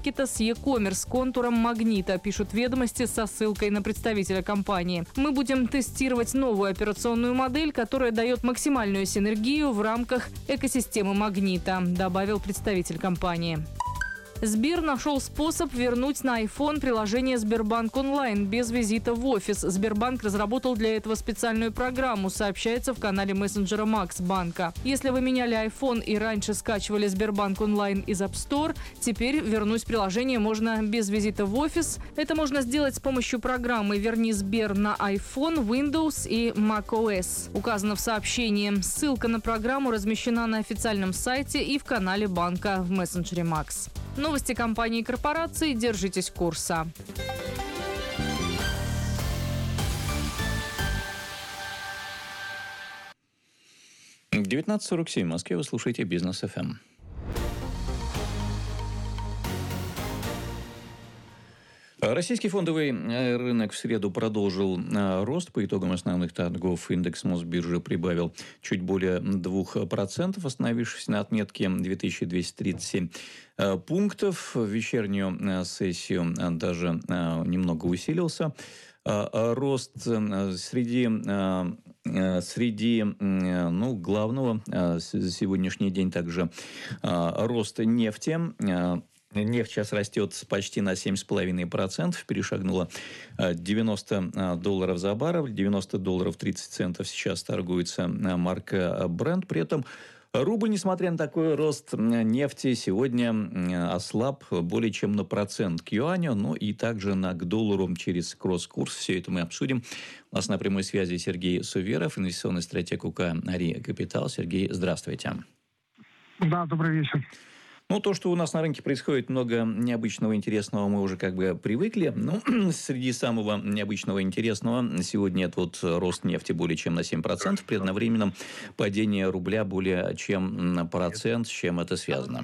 маркета с e-commerce контуром магнита, пишут «Ведомости» со ссылкой на представителя компании. Мы будем тестировать новую операционную модель, которая дает максимальную синергию в рамках экосистемы магнита, добавил представитель компании. Сбер нашел способ вернуть на iPhone приложение Сбербанк онлайн без визита в офис. Сбербанк разработал для этого специальную программу, сообщается в канале мессенджера Макс банка. Если вы меняли iPhone и раньше скачивали Сбербанк онлайн из App Store, теперь вернуть приложение можно без визита в офис. Это можно сделать с помощью программы «Верни Сбер» на iPhone, Windows и macOS. Указано в сообщении. Ссылка на программу размещена на официальном сайте и в канале банка в мессенджере Макс. Новости компании и корпораций. Держитесь курса. В 19:47 в Москве вы слушаете «Бизнес ФМ». Российский фондовый рынок в среду продолжил рост. По итогам основных торгов индекс Мосбиржи прибавил чуть более 2%, остановившись на отметке 2237 пунктов. В вечернюю сессию даже немного усилился рост среди главного за сегодняшний день также рост нефти. Нефть сейчас растет почти на 7,5%, перешагнула $90 за баррель, $90 30 центов сейчас торгуется марка Brent. При этом рубль, несмотря на такой рост нефти, сегодня ослаб более чем на процент к юаню, ну и также к доллару через кросс-курс. Все это мы обсудим. У нас на прямой связи Сергей Суверов, инвестиционный стратег УК «Ари Капитал». Сергей, здравствуйте. Да, добрый вечер. То, что у нас на рынке происходит много необычного, интересного, мы уже привыкли. Среди самого необычного, интересного сегодня это рост нефти более чем на 7%, при одновременном падении рубля более чем на процент. С чем это связано?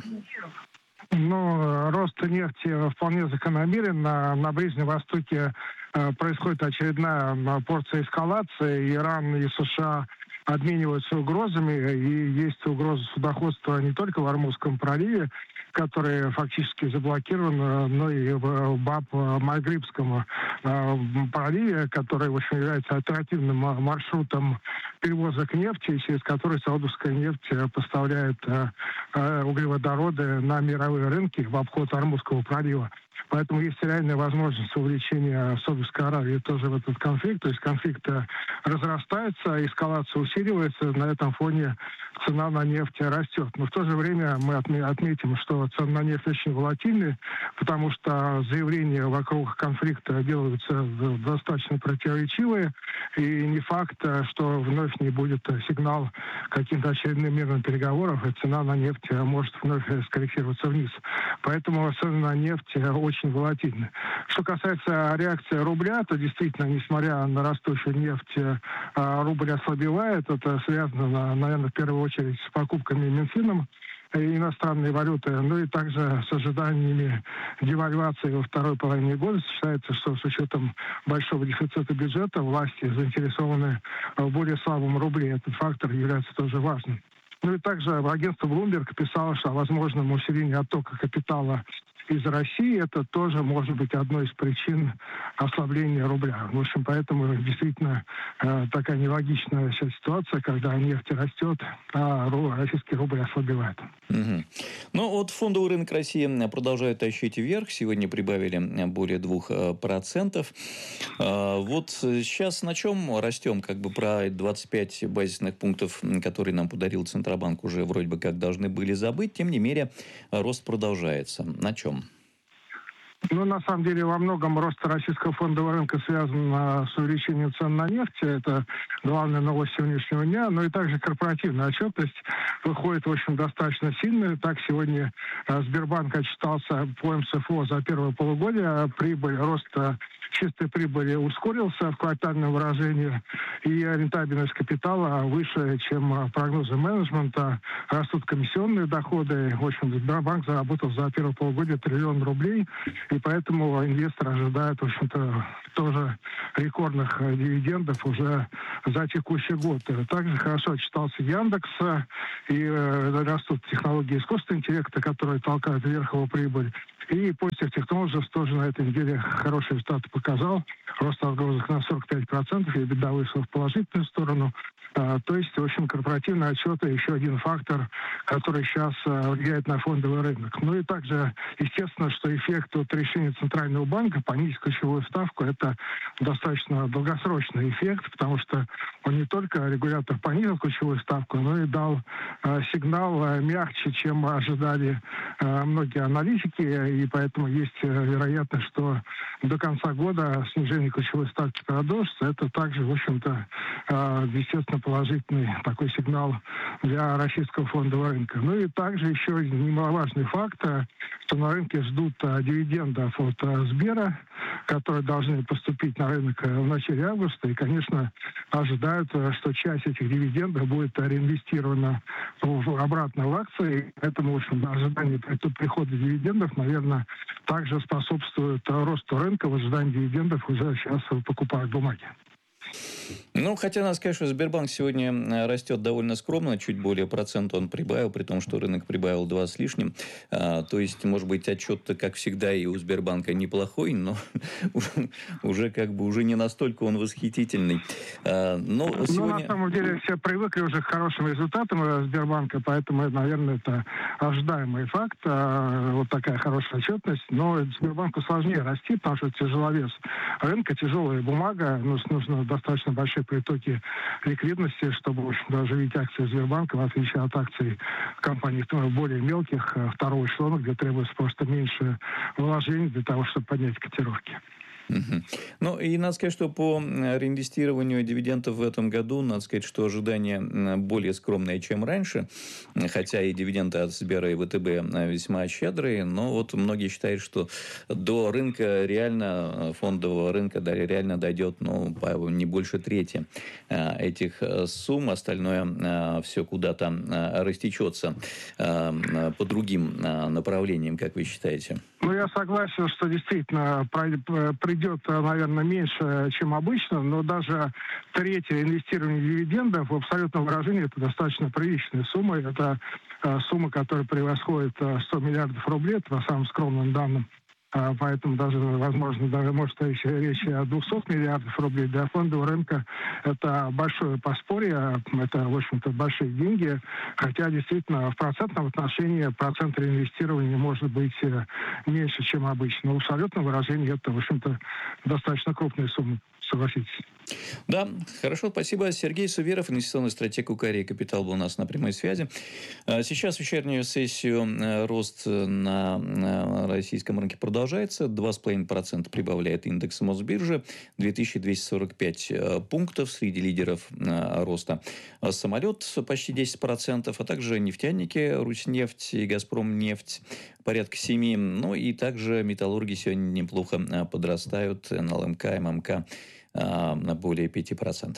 Рост нефти вполне закономерен. На Ближнем Востоке происходит очередная порция эскалации. Иран и США обмениваются угрозами, и есть угроза судоходства не только в Ормузском проливе, который фактически заблокирован, но и в Баб-Магрибском проливе, который, в общем, является альтернативным маршрутом перевозок нефти, через который саудовская нефть поставляет углеводороды на мировые рынки в обход Ормузского пролива. Поэтому есть реальная возможность увлечения Саудовской Аравии тоже в этот конфликт. То есть конфликт разрастается, эскалация усиливается. На этом фоне цена на нефть растет. Но в то же время мы отметим, что цены на нефть очень волатильны, потому что заявления вокруг конфликта делаются достаточно противоречивые. И не факт, что вновь не будет сигнал каким-то очередным мирным переговорам, и цена на нефть может вновь скорректироваться вниз. Поэтому цены на нефть очень волатильны. Что касается реакции рубля, то действительно, несмотря на растущую нефть, рубль ослабевает. Это связано, наверное, в первую очередь с покупками Минфином иностранной валюты, и также с ожиданиями девальвации во второй половине года. Считается, что с учетом большого дефицита бюджета власти заинтересованы в более слабом рубле. Этот фактор является тоже важным. И также агентство Bloomberg писало, что о возможном усилении оттока капитала из России, это тоже может быть одной из причин ослабления рубля. В общем, поэтому действительно такая нелогичная ситуация, когда нефть растет, а российский рубль ослабевает. Угу. Фондовый рынок России продолжает тащить вверх. Сегодня прибавили более 2%. Сейчас на чем растем? Про 25 базисных пунктов, которые нам подарил Центробанк, уже вроде бы как должны были забыть. Тем не менее, рост продолжается. На чем? На самом деле, во многом рост российского фондового рынка связан с увеличением цен на нефть. Это главная новость сегодняшнего дня. Но и также корпоративная отчетность выходит, в общем, достаточно сильная. Так, сегодня Сбербанк отчитался по МСФО за первое полугодие. Прибыль роста чистой прибыли ускорился в квартальном выражении, и рентабельность капитала выше, чем прогнозы менеджмента. Растут комиссионные доходы. В общем, Сбербанк заработал за первое полугодие 1 триллион рублей, и поэтому инвесторы ожидают, в общем-то, тоже рекордных дивидендов уже за текущий год. Также хорошо отчитался Яндекс, и растут технологии искусственного интеллекта, которые толкают вверх его прибыль. И Positive Technologies тоже на этой неделе хорошие результаты показал. Рост отгрузок на 45%, и беда вышла в положительную сторону. То есть, в общем, корпоративные отчеты еще один фактор, который сейчас влияет на фондовый рынок. Ну и также, естественно, что эффект от решения Центрального банка понизить ключевую ставку – это достаточно долгосрочный эффект, потому что он не только регулятор понизил ключевую ставку, но и дал сигнал мягче, чем ожидали многие аналитики, и поэтому есть вероятность, что до конца года снижение ключевой ставки продолжится. Это также, в общем-то, естественно, положительный такой сигнал для российского фондового рынка. Ну и также еще немаловажный факт, что на рынке ждут дивидендов от Сбера, которые должны поступить на рынок в начале августа. И, конечно, ожидают, что часть этих дивидендов будет реинвестирована обратно в акции. Поэтому, в общем, ожидание прихода дивидендов, наверное, также способствует росту рынка. В ожидании дивидендов уже сейчас покупают бумаги. Ну, хотя надо сказать, что Сбербанк сегодня растет довольно скромно, чуть более процент он прибавил, при том, что рынок прибавил 2 с лишним. То есть, может быть, отчет-то, как всегда, и у Сбербанка неплохой, но уже как бы уже не настолько он восхитительный. Но сегодня... на самом деле все привыкли уже к хорошим результатам Сбербанка, поэтому, наверное, это ожидаемый факт, вот такая хорошая отчетность. Но Сбербанку сложнее расти, потому что тяжеловес рынка, тяжелая бумага, нужно достаточно большие притоки ликвидности, чтобы, в общем, оживить акции Сбербанка, в отличие от акций компаний более мелких, второго эшелона, где требуется просто меньше вложений для того, чтобы поднять котировки. Ну, и надо сказать, что по реинвестированию дивидендов в этом году, надо сказать, что ожидания более скромные, чем раньше, хотя и дивиденды от Сбера и ВТБ весьма щедрые, но вот многие считают, что до рынка реально, фондового рынка реально дойдет, ну, не больше трети этих сумм, остальное все куда-то растечется по другим направлениям, как вы считаете? Ну, я согласен, что действительно придет, наверное, меньше, чем обычно, но даже третье инвестирование дивидендов в абсолютном выражении это достаточно приличная сумма. Это сумма, которая превосходит 100 миллиардов рублей, это по самым скромным данным. Поэтому даже, возможно, даже может речь о 200 миллиардов рублей. Для фондового рынка это большое подспорье, это, в общем-то, большие деньги. Хотя, действительно, в процентном отношении процент реинвестирования может быть меньше, чем обычно. Но в абсолютном выражении это, в общем-то, достаточно крупная сумма, согласитесь. Да, хорошо, спасибо. Сергей Суверов, инвестиционный стратег Укария Капитал, был у нас на прямой связи. Сейчас вечернюю сессию рост на российском рынке продолжается. 2,5% прибавляет индекс Мосбиржи. 2245 пунктов среди лидеров роста. Самолет почти 10%, а также нефтяники Руснефть и Газпромнефть порядка 7%. Ну и также металлурги сегодня неплохо подрастают. НЛМК, ММК на более 5%.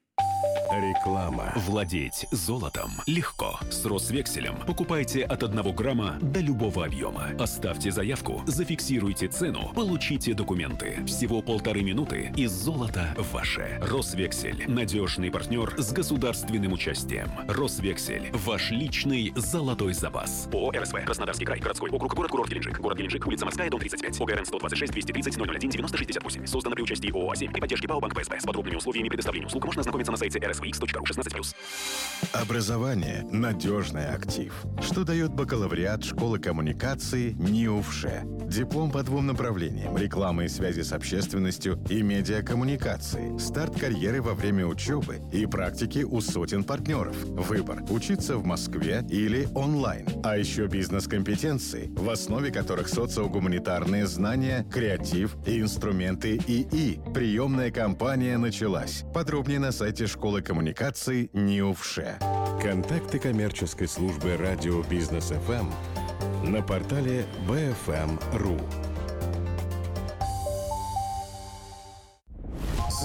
Реклама. Владеть золотом легко. С Росвекселем покупайте от 1 грамма до любого объема. Оставьте заявку, зафиксируйте цену, получите документы. Всего 1,5 минуты, и золото ваше. Росвексель. Надежный партнер с государственным участием. Росвексель. Ваш личный золотой запас. ООО РСВ. Краснодарский край. Городской округ. Город Геленджик. Город Геленджик. Улица Морская, дом 35. ОГРН 126 230 001 9068. Создано при участии ООО «А7» при поддержке ПАО «Банк ПСБ». С подробными условиями предоставления услуг можно ознакомиться на сайте rsvx.ru 16+. Образование – надежный актив. Что дает бакалавриат школы коммуникации НИУФШЕ? Диплом по 2 направлениям – реклама и связи с общественностью и медиакоммуникации. Старт карьеры во время учебы и практики у сотен партнеров. Выбор – учиться в Москве или онлайн. А еще бизнес-компетенции, в основе которых социогуманитарные знания, креатив и инструменты ИИ. Приемная кампания началась. Подробнее на сайте школы коммуникаций НИУФШЕ. Контакты коммерческой службы радио Бизнес ФМ на портале bfm.ru.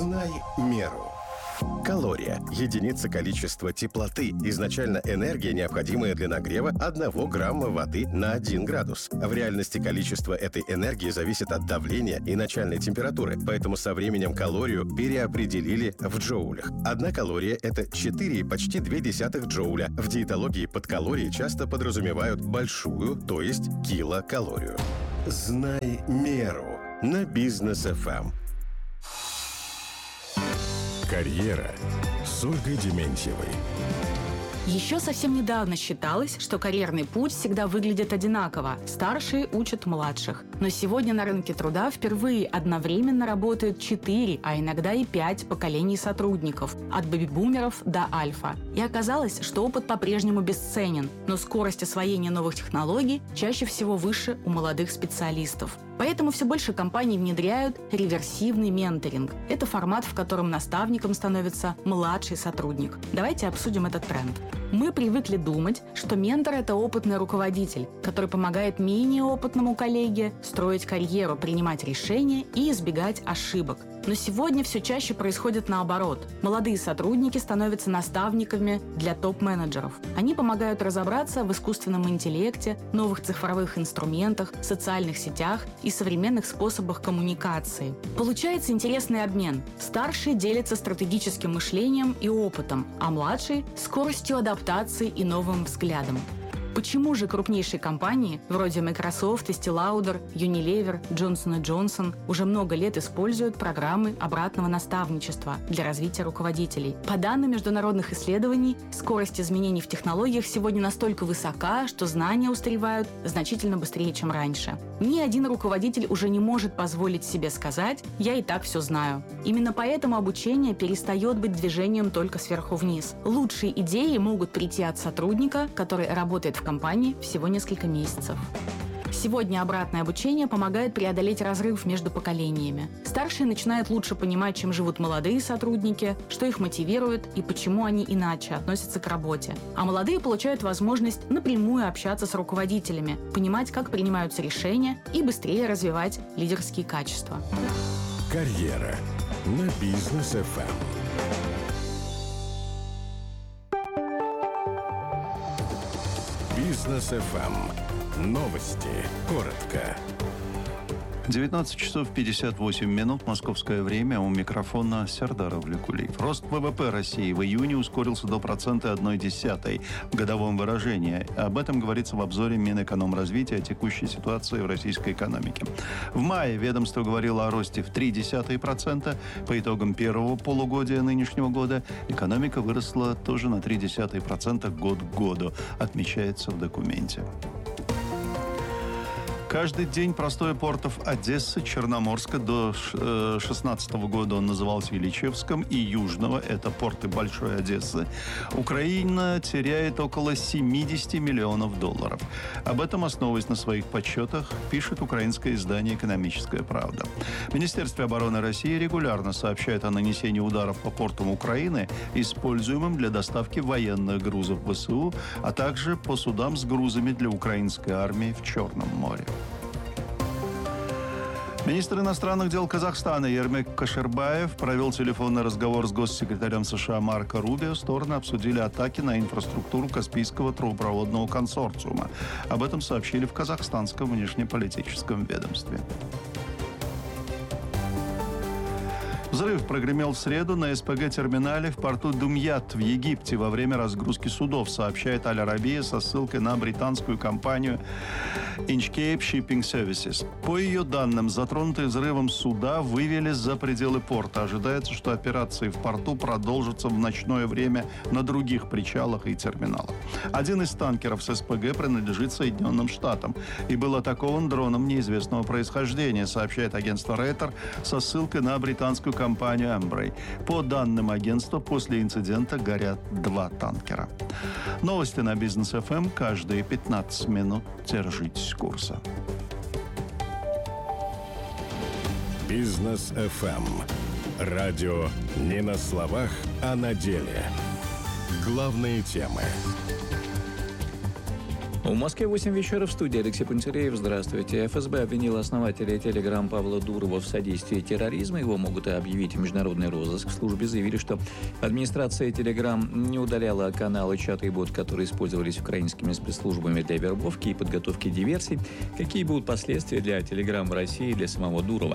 Знай меру. Калория – единица количества теплоты. Изначально энергия, необходимая для нагрева 1 грамма воды на 1 градус. В реальности количество этой энергии зависит от давления и начальной температуры, поэтому со временем калорию переопределили в джоулях. 1 калория – это 4, почти 0,2 джоуля. В диетологии под калории часто подразумевают большую, то есть килокалорию. Знай меру на Бизнес ФМ. Карьера с Ольгой Дементьевой. Еще совсем недавно считалось, что карьерный путь всегда выглядит одинаково. Старшие учат младших. Но сегодня на рынке труда впервые одновременно работают 4, а иногда и 5 поколений сотрудников. От бэби-бумеров до альфа. И оказалось, что опыт по-прежнему бесценен. Но скорость освоения новых технологий чаще всего выше у молодых специалистов. Поэтому все больше компаний внедряют реверсивный менторинг. Это формат, в котором наставником становится младший сотрудник. Давайте обсудим этот тренд. Мы привыкли думать, что ментор – это опытный руководитель, который помогает менее опытному коллеге строить карьеру, принимать решения и избегать ошибок. Но сегодня все чаще происходит наоборот. Молодые сотрудники становятся наставниками для топ-менеджеров. Они помогают разобраться в искусственном интеллекте, новых цифровых инструментах, социальных сетях и современных способах коммуникации. Получается интересный обмен. Старшие делятся стратегическим мышлением и опытом, а младшие – скоростью адаптации и новым взглядом. Почему же крупнейшие компании, вроде Microsoft, Estée Lauder, Unilever, Johnson & Johnson, уже много лет используют программы обратного наставничества для развития руководителей? По данным международных исследований, скорость изменений в технологиях сегодня настолько высока, что знания устаревают значительно быстрее, чем раньше. Ни один руководитель уже не может позволить себе сказать «я и так все знаю». Именно поэтому обучение перестает быть движением только сверху вниз. Лучшие идеи могут прийти от сотрудника, который работает в компании всего несколько месяцев. Сегодня обратное обучение помогает преодолеть разрыв между поколениями. Старшие начинают лучше понимать, чем живут молодые сотрудники, что их мотивирует и почему они иначе относятся к работе. А молодые получают возможность напрямую общаться с руководителями, понимать, как принимаются решения и быстрее развивать лидерские качества. Карьера на Бизнес ФМ. Бизнес ФМ. Новости. Коротко. 19 часов 58 минут. Московское время. У микрофона Сердар Авликулиев. Рост ВВП России в июне ускорился до 0,1% в годовом выражении. Об этом говорится в обзоре Минэкономразвития о текущей ситуации в российской экономике. В мае ведомство говорило о росте в 0,3%. По итогам первого полугодия нынешнего года экономика выросла тоже на 0,3% год к году, отмечается в документе. Каждый день простой портов Одессы, Черноморска до 2016 года он назывался Ильичевском, и Южного, это порты Большой Одессы, Украина теряет около 70 миллионов долларов. Об этом, основываясь на своих подсчетах, пишет украинское издание «Экономическая правда». Министерство обороны России регулярно сообщает о нанесении ударов по портам Украины, используемым для доставки военных грузов в ВСУ, а также по судам с грузами для украинской армии в Черном море. Министр иностранных дел Казахстана Ермек Кошербаев провел телефонный разговор с госсекретарем США Марко Рубио. Стороны обсудили атаки на инфраструктуру Каспийского трубопроводного консорциума. Об этом сообщили в казахстанском внешнеполитическом ведомстве. Взрыв прогремел в среду на СПГ-терминале в порту Думьят в Египте во время разгрузки судов, сообщает Аль-Арабия со ссылкой на британскую компанию Inchcape Shipping Services. По ее данным, затронутые взрывом суда вывели за пределы порта. Ожидается, что операции в порту продолжатся в ночное время на других причалах и терминалах. Один из танкеров с СПГ принадлежит Соединенным Штатам и был атакован дроном неизвестного происхождения, сообщает агентство Рейтер со ссылкой на британскую компанию Embraer. По данным агентства, после инцидента горят 2 танкера. Новости на Бизнес ФМ каждые 15 минут. Держитесь курса. Бизнес ФМ. Радио не на словах, а на деле. Главные темы. В Москве 8 вечера, в студии Алексей Пантелеев. Здравствуйте. ФСБ обвинила основателя Telegram Павла Дурова в содействии терроризма. Его могут объявить в международный розыск. В службе заявили, что администрация Telegram не удаляла каналы, чаты и бот, которые использовались украинскими спецслужбами для вербовки и подготовки диверсий. Какие будут последствия для Telegram в России и для самого Дурова?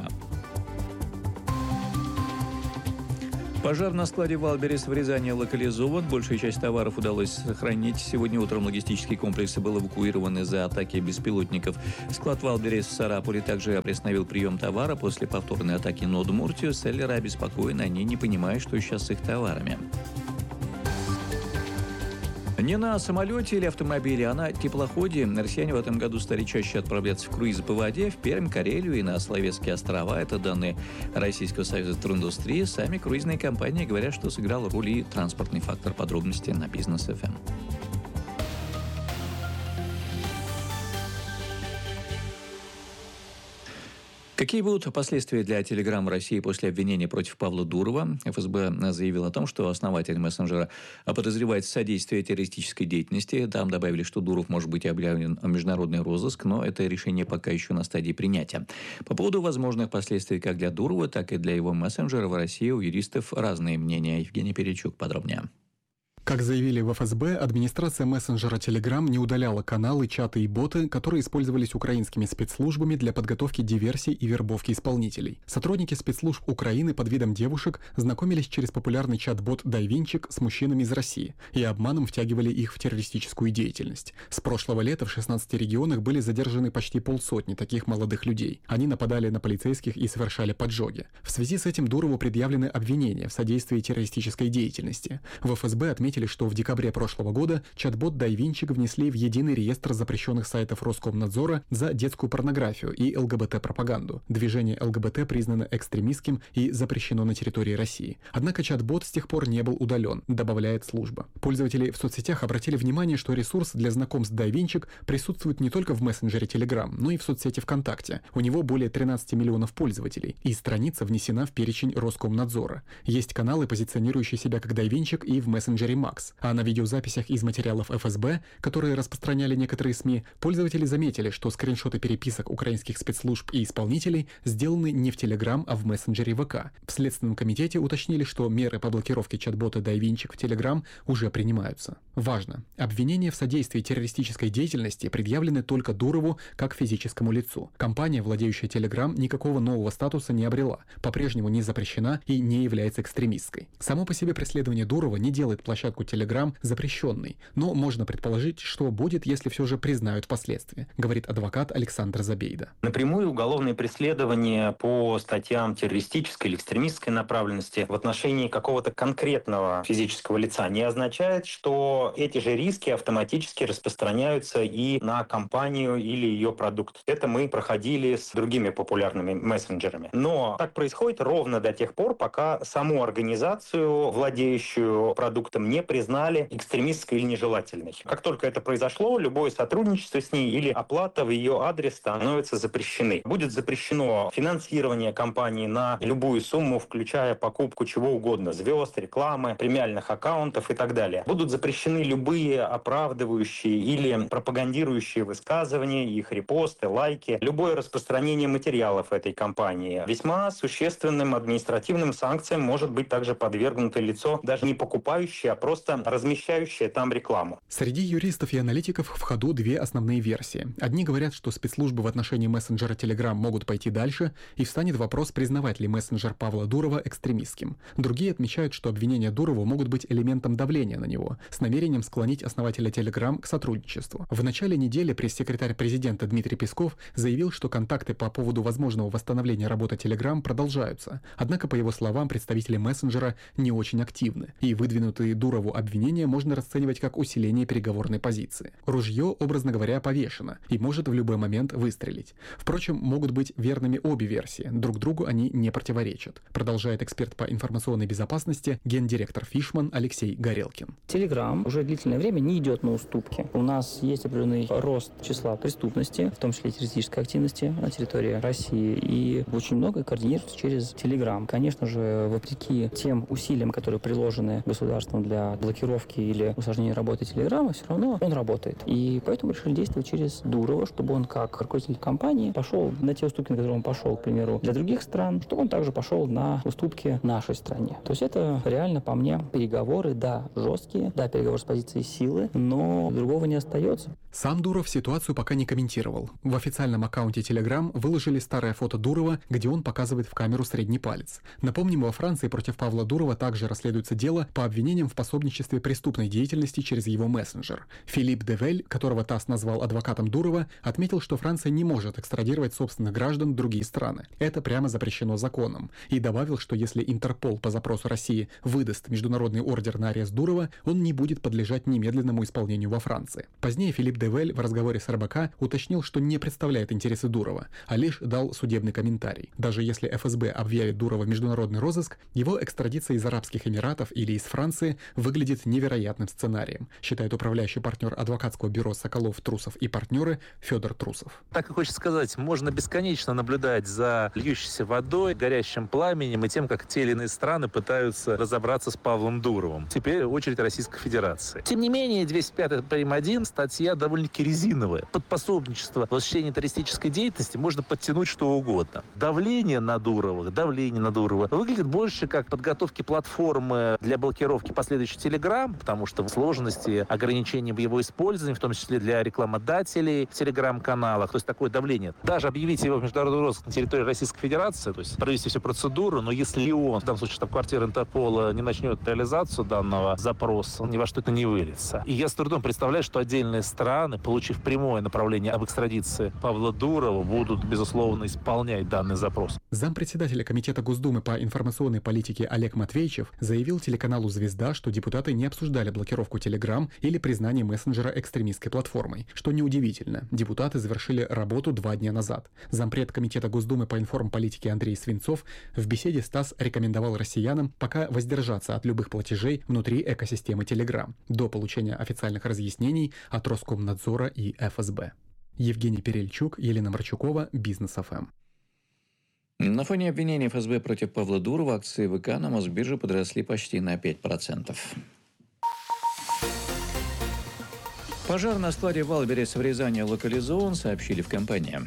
Пожар на складе «Валберес» в Рязани локализован. Большая часть товаров удалось сохранить. Сегодня утром логистический комплекс был эвакуирован из-за атаки беспилотников. Склад «Валберес» в Сарапуле также приостановил прием товара после повторной атаки на Удмуртию. Селлеры обеспокоены, они не понимают, что сейчас с их товарами. Не на самолете или автомобиле, а на теплоходе. Россияне в этом году стали чаще отправляться в круизы по воде, в Пермь, Карелию и на Соловецкие острова. Это данные Российского союза туриндустрии. Сами круизные компании говорят, что сыграл роль и транспортный фактор. Подробности на Бизнес.ФМ. Какие будут последствия для Telegram в России после обвинения против Павла Дурова? ФСБ заявил о том, что основатель мессенджера подозревает в содействии террористической деятельности. Там добавили, что Дуров может быть объявлен в международный розыск, но это решение пока еще на стадии принятия. По поводу возможных последствий как для Дурова, так и для его мессенджера в России у юристов разные мнения. Евгений Перечук подробнее. Как заявили в ФСБ, администрация мессенджера Telegram не удаляла каналы, чаты и боты, которые использовались украинскими спецслужбами для подготовки диверсий и вербовки исполнителей. Сотрудники спецслужб Украины под видом девушек знакомились через популярный чат-бот «Дайвинчик» с мужчинами из России и обманом втягивали их в террористическую деятельность. С прошлого лета в 16 регионах были задержаны почти полсотни таких молодых людей. Они нападали на полицейских и совершали поджоги. В связи с этим Дурову предъявлены обвинения в содействии террористической деятельности. В ФСБ отметили, что в декабре прошлого года чат-бот «Дайвинчик» внесли в единый реестр запрещенных сайтов Роскомнадзора за детскую порнографию и ЛГБТ-пропаганду. Движение ЛГБТ признано экстремистским и запрещено на территории России. Однако чат-бот с тех пор не был удален, добавляет служба. Пользователи в соцсетях обратили внимание, что ресурс для знакомств «Дайвинчик» присутствует не только в мессенджере Telegram, но и в соцсети ВКонтакте. У него более 13 миллионов пользователей, и страница внесена в перечень Роскомнадзора. Есть каналы, позиционирующие себя как «Дайвинчик» и в мессенджере Макс. А на видеозаписях из материалов ФСБ, которые распространяли некоторые СМИ, пользователи заметили, что скриншоты переписок украинских спецслужб и исполнителей сделаны не в Telegram, а в мессенджере ВК. В Следственном комитете уточнили, что меры по блокировке чат-бота «Дайвинчик» в Telegram уже принимаются. Важно! Обвинения в содействии террористической деятельности предъявлены только Дурову как физическому лицу. Компания, владеющая Telegram, никакого нового статуса не обрела, по-прежнему не запрещена и не является экстремистской. Само по себе преследование Дурова не делает площадку Telegram запрещенной, но можно предположить, что будет, если все же признают последствия, говорит адвокат Александр Забейда. Напрямую уголовные преследования по статьям террористической или экстремистской направленности в отношении какого-то конкретного физического лица не означает, что эти же риски автоматически распространяются и на компанию или ее продукт. Это мы проходили с другими популярными мессенджерами. Но так происходит ровно до тех пор, пока саму организацию, владеющую продуктом, не признали экстремистской или нежелательной. Как только это произошло, любое сотрудничество с ней или оплата в ее адрес становятся запрещены. Будет запрещено финансирование компании на любую сумму, включая покупку чего угодно, звезд, рекламы, премиальных аккаунтов и так далее. Будут запрещены любые оправдывающие или пропагандирующие высказывания, их репосты, лайки, любое распространение материалов этой компании. Весьма существенным административным санкциям может быть также подвергнуто лицо, даже не покупающее, а просто размещающее там рекламу. Среди юристов и аналитиков в ходу две основные версии. Одни говорят, что спецслужбы в отношении мессенджера Telegram могут пойти дальше, и встанет вопрос, признавать ли мессенджер Павла Дурова экстремистским. Другие отмечают, что обвинения Дурову могут быть элементом давления на него, с намерением склонить основателя Telegram к сотрудничеству. В начале недели пресс-секретарь президента Дмитрий Песков заявил, что контакты по поводу возможного восстановления работы Telegram продолжаются. Однако, по его словам, представители мессенджера не очень активны, и выдвинутые Дурову обвинения можно расценивать как усиление переговорной позиции. Ружье, образно говоря, повешено и может в любой момент выстрелить. Впрочем, могут быть верными обе версии, друг другу они не противоречат, продолжает эксперт по информационной безопасности, гендиректор Фишман Алексей Горелкин. Telegram уже длительное время не идет на уступки. У нас есть определенный рост числа преступности, в том числе террористической активности на территории России, и очень многое координируется через Telegram. Конечно же, вопреки тем усилиям, которые приложены государством для для блокировки или усложнения работы Телеграма, все равно он работает. И поэтому решили действовать через Дурова, чтобы он как руководитель компании пошел на те уступки, на которые он пошел, к примеру, для других стран, чтобы он также пошел на уступки нашей стране. То есть это реально, по мне, переговоры, да, жесткие, да, переговоры с позиции силы, но другого не остается. Сам Дуров ситуацию пока не комментировал. В официальном аккаунте Telegram выложили старое фото Дурова, где он показывает в камеру средний палец. Напомним, во Франции против Павла Дурова также расследуется дело по обвинениям в пособничестве преступной деятельности через его мессенджер. Филипп Девель, которого ТАСС назвал адвокатом Дурова, отметил, что Франция не может экстрадировать собственных граждан в другие страны. Это прямо запрещено законом. И добавил, что если Интерпол по запросу России выдаст международный ордер на арест Дурова, он не будет подлежать немедленному исполнению во Франции. Позднее Филипп Девель в разговоре с РБК уточнил, что не представляет интересы Дурова, а лишь дал судебный комментарий. Даже если ФСБ объявит Дурова в международный розыск, его экстрадиция из Арабских Эмиратов или из Франции выглядит невероятным сценарием, считает управляющий партнер адвокатского бюро «Соколов, Трусов и партнеры» Федор Трусов. Так и хочется сказать, можно бесконечно наблюдать за льющейся водой, горящим пламенем и тем, как те или иные страны пытаются разобраться с Павлом Дуровым. Теперь очередь Российской Федерации. Тем не менее, 205 прим. 1 статья довольно-таки резиновая. Под пособничество в осуществлении террористической деятельности можно подтянуть что угодно. Давление на Дурова выглядит больше как подготовки платформы для блокировки последующих Telegram, потому что в сложности ограничений в его использовании, в том числе для рекламодателей в Telegram-каналах, то есть такое давление. Даже объявить его в международный розыск на территории Российской Федерации, то есть провести всю процедуру, но если он, в данном случае штаб-квартира Интерпола, не начнет реализацию данного запроса, ни во что это не выльется. И я с трудом представляю, что отдельные страны, получив прямое направление об экстрадиции Павла Дурова, будут, безусловно, исполнять данный запрос. Зампредседателя Комитета Госдумы по информационной политике Олег Матвейчев заявил телеканалу «Звезда», что депутаты не обсуждали блокировку Telegram или признание мессенджера экстремистской платформой. Что неудивительно, депутаты завершили работу 2 дня назад. Зампред Комитета Госдумы по информполитике Андрей Свинцов в беседе с ТАСС рекомендовал россиянам пока воздержаться от любых платежей внутри экосистемы Telegram до получения официальных разъяснений от Роскомнадзора и ФСБ. Евгений Перельчук, Елена Марчукова, Бизнес ФМ. На фоне обвинений ФСБ против Павла Дурова акции ВК на Мосбирже подросли почти на 5%. Пожар на складе Валберес в Рязани локализован, сообщили в компании.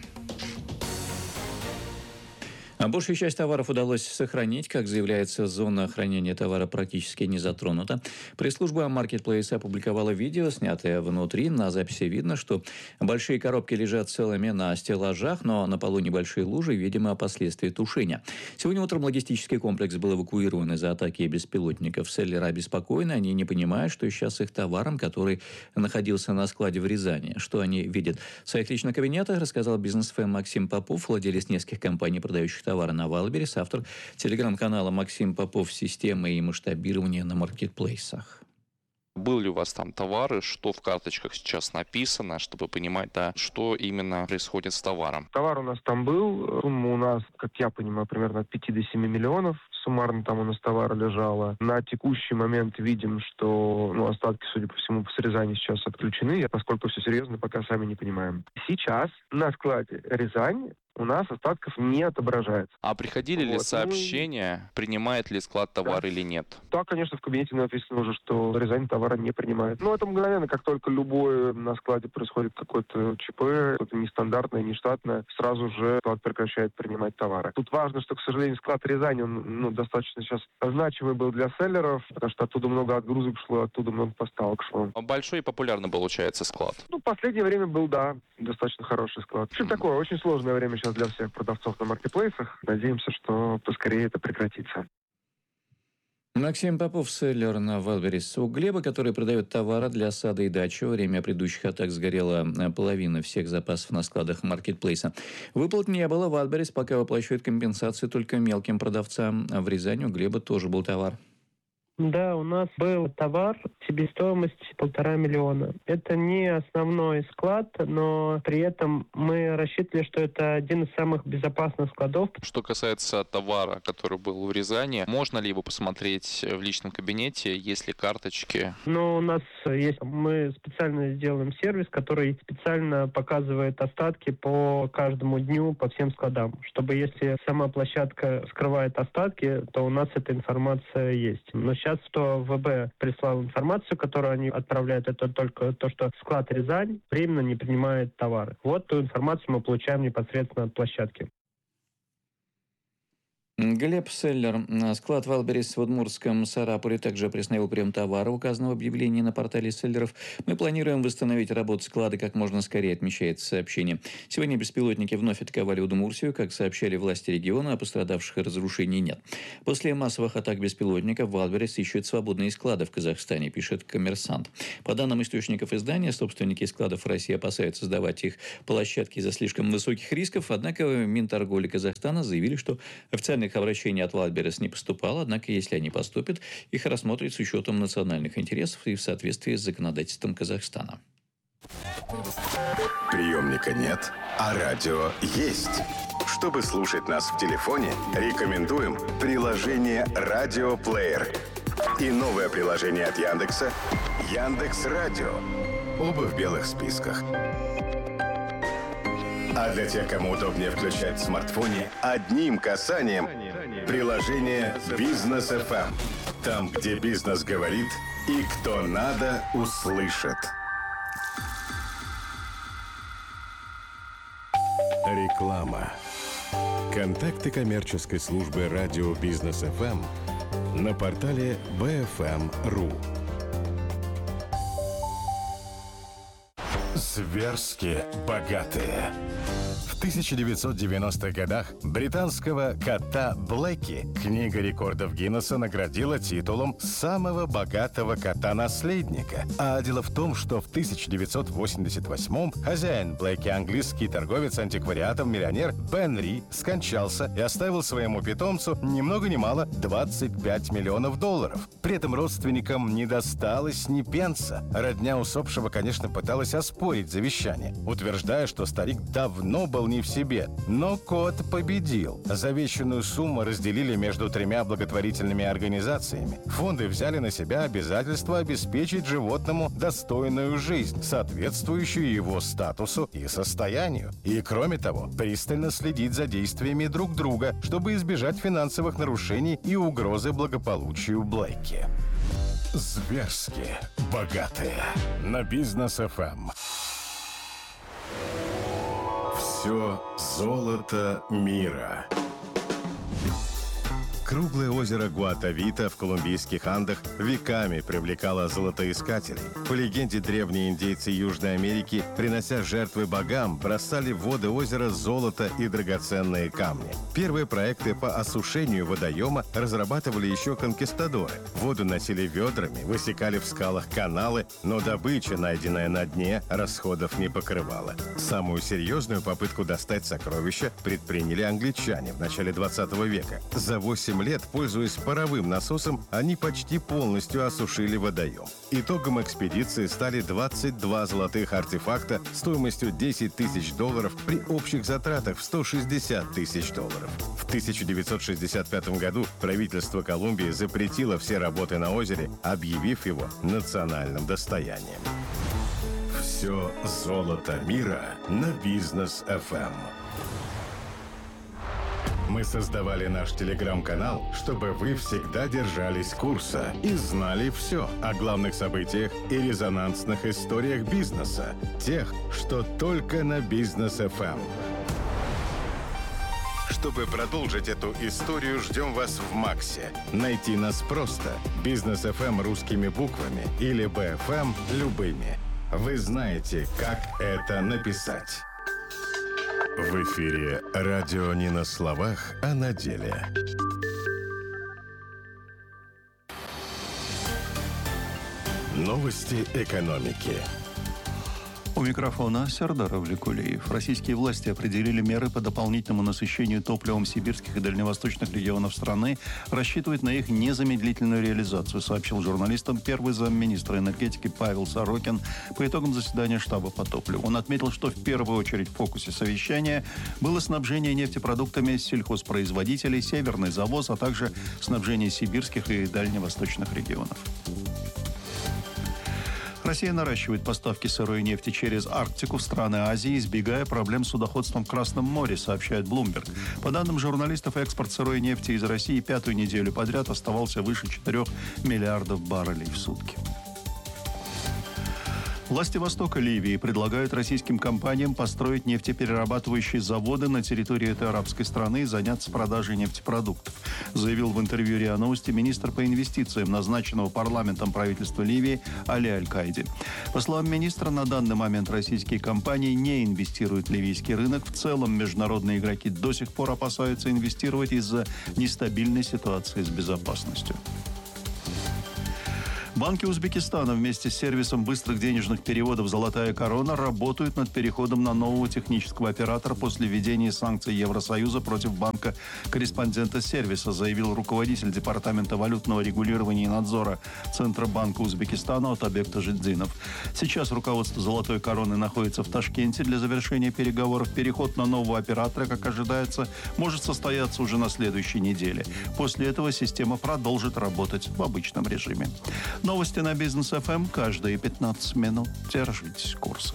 А большую часть товаров удалось сохранить. Как заявляется, зона хранения товара практически не затронута. Пресс-служба Marketplace опубликовала видео, снятое внутри. На записи видно, что большие коробки лежат целыми на стеллажах, но на полу небольшие лужи, видимо, последствия тушения. Сегодня утром логистический комплекс был эвакуирован из-за атаки беспилотников. Селлеры обеспокоены, они не понимают, что сейчас с их товаром, который находился на складе в Рязани. Что они видят? В своих личных кабинетах рассказал бизнес-фэм Максим Попов, владелец нескольких компаний, продающих товары на Вайлдберрис, автор телеграм-канала Максим Попов «Системы и масштабирование на маркетплейсах». Был ли у вас там товары, что в карточках сейчас написано, чтобы понимать, да, что именно происходит с товаром? Товар у нас там был, сумма у нас, как я понимаю, примерно от 5 до 7 миллионов. Суммарно там у нас товара лежало. На текущий момент видим, что остатки, судя по всему, по Рязани сейчас отключены, поскольку все серьезно, пока сами не понимаем. Сейчас на складе Рязань у нас остатков не отображается. А приходили ли сообщения, принимает ли склад товар или нет? Да, конечно, в кабинете написано уже, что Рязань товара не принимает. Это мгновенно, как только любое на складе происходит какое-то ЧП, что-то нестандартное, нештатное, сразу же склад прекращает принимать товары. Тут важно, что, к сожалению, склад Рязани, он достаточно сейчас значимый был для селлеров, потому что оттуда много отгрузок шло, оттуда много поставок шло. Большой и популярный получается склад? В последнее время был, да, достаточно хороший склад. В общем, такое очень сложное время сейчас для всех продавцов на маркетплейсах. Надеемся, что поскорее это прекратится. Максим Попов, селлер на Вайлдберрис. У Глеба, который продает товары для сада и дачи, во время предыдущих атак сгорела половина всех запасов на складах маркетплейса. Выплат не было. Вайлдберрис пока выплачивает компенсации только мелким продавцам. А в Рязани у Глеба тоже был товар. Да, у нас был товар себестоимостью 1,5 миллиона. Это не основной склад, но при этом мы рассчитывали, что это один из самых безопасных складов. Что касается товара, который был в Рязани, можно ли его посмотреть в личном кабинете, есть ли карточки? У нас есть, мы специально сделаем сервис, который специально показывает остатки по каждому дню, по всем складам, чтобы если сама площадка скрывает остатки, то у нас эта информация есть. Но сейчас Сейчас что ВБ прислал информацию, которую они отправляют, это только то, что склад Рязань временно не принимает товары. Вот ту информацию мы получаем непосредственно от площадки. Глеб Селлер. Склад Валберес в Удмуртском Сарапуле также приостановил прием товара, указанного в объявлении на портале селлеров. Мы планируем восстановить работу склада как можно скорее, отмечается сообщение. Сегодня беспилотники вновь атаковали Удмуртию. Как сообщали власти региона, пострадавших и разрушений нет. После массовых атак беспилотников Валберес ищет свободные склады в Казахстане, пишет «Коммерсант». По данным источников издания, собственники складов в России опасаются сдавать их площадки из-за слишком высоких рисков. Однако Минторговли Казахстана заявили, что официальных обращений от Валберес не поступало, однако если они поступят, их рассмотрят с учетом национальных интересов и в соответствии с законодательством Казахстана. Приемника нет, а радио есть. Чтобы слушать нас в телефоне, рекомендуем приложение «Радиоплеер» и новое приложение от Яндекса «Яндекс.Радио». Оба в белых списках. А для тех, кому удобнее включать в смартфоне одним касанием приложение «Бизнес FM». Там, где бизнес говорит и кто надо, услышит. Реклама. Контакты коммерческой службы радио «Бизнес FM» на портале bfm.ru. Зверски богатые. В 1990-х годах британского кота Блэки книга рекордов Гиннесса наградила титулом самого богатого кота-наследника. А дело в том, что в 1988-м хозяин Блэки, английский торговец антиквариатом, миллионер Бен Ри, скончался и оставил своему питомцу ни много ни мало 25 миллионов долларов. При этом родственникам не досталось ни пенса. Родня усопшего, конечно, пыталась оспорить завещание, утверждая, что старик давно был не в себе. Но кот победил. Завещанную сумму разделили между 3 благотворительными организациями. Фонды взяли на себя обязательство обеспечить животному достойную жизнь, соответствующую его статусу и состоянию. И, кроме того, пристально следить за действиями друг друга, чтобы избежать финансовых нарушений и угрозы благополучию Блэки. Зверски богатые. На Бизнес FM. Все золото мира. Круглое озеро Гуатавита в колумбийских Андах веками привлекало золотоискателей. По легенде, древние индейцы Южной Америки, принося жертвы богам, бросали в воды озера золото и драгоценные камни. Первые проекты по осушению водоема разрабатывали еще конкистадоры. Воду носили ведрами, высекали в скалах каналы, но добыча, найденная на дне, расходов не покрывала. Самую серьезную попытку достать сокровища предприняли англичане в начале 20 века. За 8 лет, пользуясь паровым насосом, они почти полностью осушили водоем. Итогом экспедиции стали 22 золотых артефакта стоимостью $10 тысяч при общих затратах в $160 тысяч. В 1965 году правительство Колумбии запретило все работы на озере, объявив его национальным достоянием. Все золото мира на Бизнес FM. Мы создавали наш телеграм-канал, чтобы вы всегда держались курса и знали все о главных событиях и резонансных историях бизнеса, тех, что только на Бизнес FM. Чтобы продолжить эту историю, ждем вас в Максе. Найти нас просто. Бизнес FM русскими буквами или BFM любыми. Вы знаете, как это написать. В эфире радио не на словах, а на деле. Новости экономики. У микрофона Сердар Авликулиев. Российские власти определили меры по дополнительному насыщению топливом сибирских и дальневосточных регионов страны. Рассчитывают на их незамедлительную реализацию, сообщил журналистам первый замминистра энергетики Павел Сорокин по итогам заседания штаба по топливу. Он отметил, что в первую очередь в фокусе совещания было снабжение нефтепродуктами сельхозпроизводителей, северный завоз, а также снабжение сибирских и дальневосточных регионов. Россия наращивает поставки сырой нефти через Арктику в страны Азии, избегая проблем с судоходством в Красном море, сообщает Bloomberg. По данным журналистов, экспорт сырой нефти из России 5-ю неделю подряд оставался выше 4 миллиардов баррелей в сутки. Власти Востока Ливии предлагают российским компаниям построить нефтеперерабатывающие заводы на территории этой арабской страны и заняться продажей нефтепродуктов, заявил в интервью РИА Новости министр по инвестициям, назначенного парламентом правительства Ливии Али Аль-Кайди. По словам министра, на данный момент российские компании не инвестируют в ливийский рынок. В целом международные игроки до сих пор опасаются инвестировать из-за нестабильной ситуации с безопасностью. Банки Узбекистана вместе с сервисом быстрых денежных переводов «Золотая корона» работают над переходом на нового технического оператора после введения санкций Евросоюза против банка корреспондента сервиса, заявил руководитель Департамента валютного регулирования и надзора Центробанка Узбекистана Отабек Тажиддинов. Сейчас руководство «Золотой короны» находится в Ташкенте для завершения переговоров. Переход на нового оператора, как ожидается, может состояться уже на следующей неделе. После этого система продолжит работать в обычном режиме. Новости на Бизнес ФМ каждые 15 минут. Держитесь курса.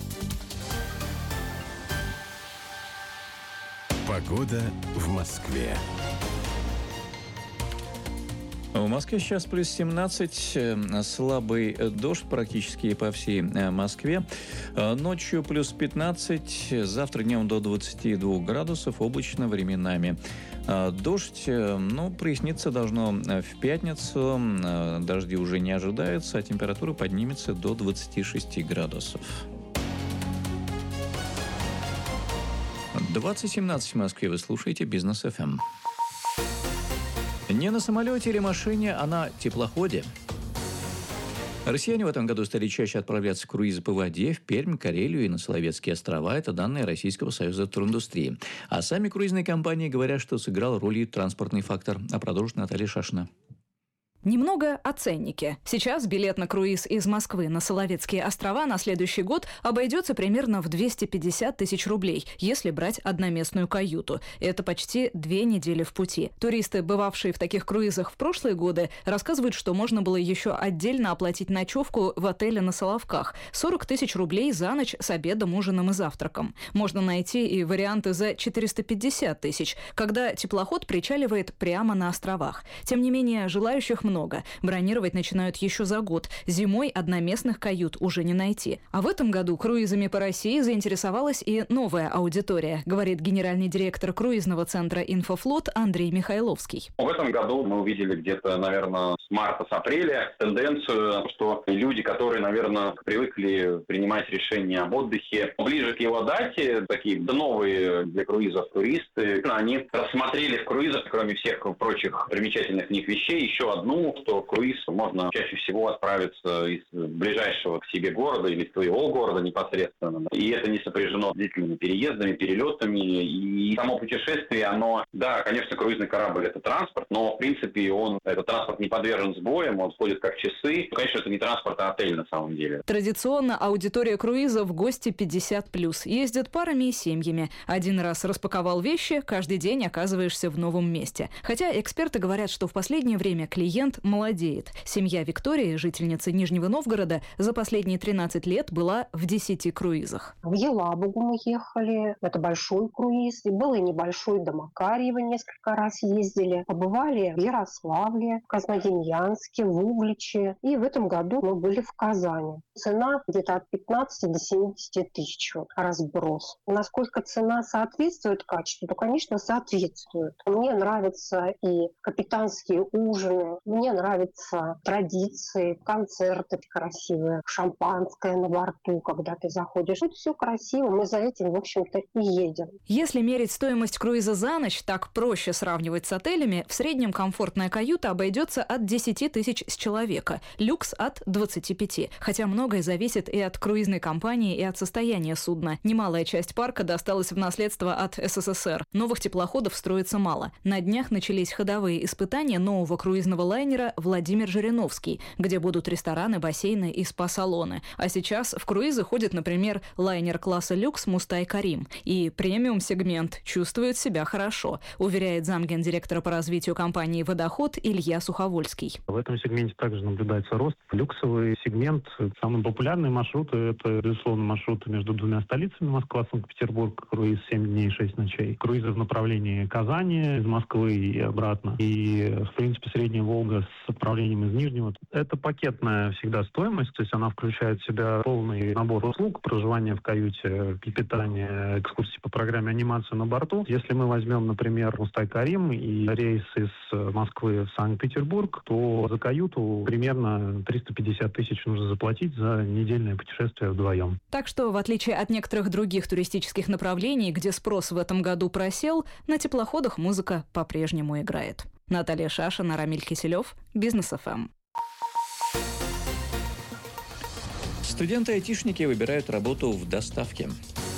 Погода в Москве. В Москве сейчас плюс 17, слабый дождь практически по всей Москве. Ночью плюс 15, завтра днем до 22 градусов, облачно временами. Дождь, проясниться должно в пятницу. Дожди уже не ожидаются, а температура поднимется до 26 градусов. 20:17 в Москве. Вы слушаете Бизнес ФМ. Не на самолете или машине, а на теплоходе. Россияне в этом году стали чаще отправляться в круизы по воде в Пермь, Карелию и на Соловецкие острова. Это данные Российского союза туриндустрии. А сами круизные компании говорят, что сыграл роль и транспортный фактор. А продолжит Наталья Шашина. Немного о ценнике. Сейчас билет на круиз из Москвы на Соловецкие острова на следующий год обойдется примерно в 250 тысяч рублей, если брать одноместную каюту. Это почти 2 недели в пути. Туристы, бывавшие в таких круизах в прошлые годы, рассказывают, что можно было еще отдельно оплатить ночевку в отеле на Соловках. 40 тысяч рублей за ночь с обедом, ужином и завтраком. Можно найти и варианты за 450 тысяч, когда теплоход причаливает прямо на островах. Тем не менее, желающих много. Бронировать начинают еще за год. Зимой одноместных кают уже не найти. А в этом году круизами по России заинтересовалась и новая аудитория, говорит генеральный директор круизного центра «Инфофлот» Андрей Михайловский. В этом году мы увидели где-то, наверное, с марта, с апреля тенденцию, что люди, которые, наверное, привыкли принимать решения об отдыхе ближе к его дате, такие новые для круизов туристы, они рассмотрели в круизах, кроме всех прочих примечательных в них вещей, еще одну, что в круиз можно чаще всего отправиться из ближайшего к себе города или из твоего города непосредственно. И это не сопряжено с длительными переездами, перелетами. И само путешествие, оно, да, конечно, круизный корабль – это транспорт, но, в принципе, этот транспорт не подвержен сбоям, он ходит как часы. Конечно, это не транспорт, а отель на самом деле. Традиционно аудитория круиза в гости 50+. Ездят парами и семьями. Один раз распаковал вещи, каждый день оказываешься в новом месте. Хотя эксперты говорят, что в последнее время клиент молодеет. Семья Виктории, жительницы Нижнего Новгорода, за последние 13 лет была в 10 круизах. В Елабугу мы ехали, это большой круиз. И был и небольшой до Макарьева, несколько раз ездили. Побывали в Ярославле, в Краснодемьянске, в Угличе. И в этом году мы были в Казани. Цена где-то от 15 до 70 тысяч разброс. Насколько цена соответствует качеству, то, конечно, соответствует. Мне нравятся и капитанские ужины, мне нравятся традиции, концерты красивые, шампанское на борту, когда ты заходишь. Это все красиво, мы за этим, в общем-то, и едем. Если мерить стоимость круиза за ночь, так проще сравнивать с отелями, в среднем комфортная каюта обойдется от 10 тысяч с человека, люкс от 25. Хотя многое зависит и от круизной компании, и от состояния судна. Немалая часть парка досталась в наследство от СССР. Новых теплоходов строится мало. На днях начались ходовые испытания нового круизного лайнера лайнера Владимир Жириновский, где будут рестораны, бассейны и спа-салоны. А сейчас в круизы ходит, например, лайнер класса люкс «Мустай Карим». И премиум-сегмент чувствует себя хорошо, уверяет замгендиректора по развитию компании «Водоход» Илья Суховольский. В этом сегменте также наблюдается рост. Люксовый сегмент, самые популярные маршруты, это, безусловно, маршруты между двумя столицами: Москва, Санкт-Петербург, круиз 7 дней, 6 ночей. Круизы в направлении Казани, из Москвы и обратно. И, в принципе, Средняя Волга с отправлением из Нижнего. Это пакетная всегда стоимость, то есть она включает в себя полный набор услуг: проживание в каюте, питание, экскурсии по программе анимации на борту. Если мы возьмем, например, «Мустай Карим» и рейс из Москвы в Санкт-Петербург, то за каюту примерно 350 тысяч нужно заплатить за недельное путешествие вдвоем. Так что, в отличие от некоторых других туристических направлений, где спрос в этом году просел, на теплоходах музыка по-прежнему играет. Наталья Шашина, Рамиль Киселев, Бизнес ФМ. Студенты-айтишники выбирают работу в доставке.